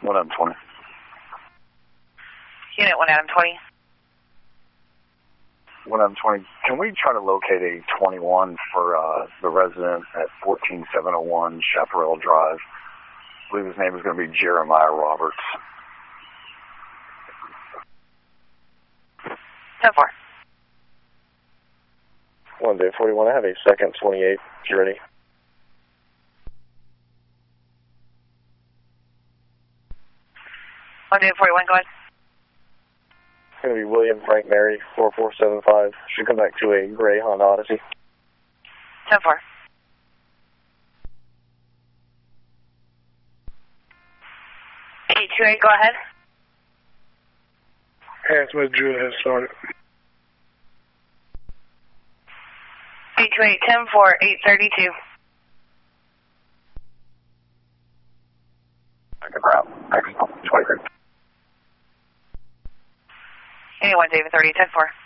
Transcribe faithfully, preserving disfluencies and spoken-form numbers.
one Adam twenty. Unit one Adam twenty. one Adam twenty. Can we try to locate a twenty-one for uh, the resident at fourteen seven oh one Chaparral Drive? I believe his name is going to be Jeremiah Roberts. ten four. one day forty-one, I have a second twenty-eight. You ready? one day forty-one, go ahead. It's going to be William Frank Mary, four four seven five. Should come back to a gray Honda Odyssey. ten four. eight two eight, go ahead. Hands with Drew has started. eight two eight, ten four, eight thirty-two. Second route. Excellent. twenty-three. Anyone, David thirty, ten four.